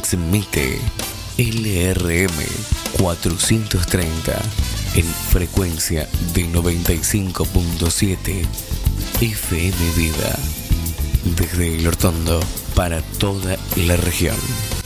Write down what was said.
transmite LRM 430 en frecuencia de 95.7 FM Vida, desde El Hortondo para toda la región.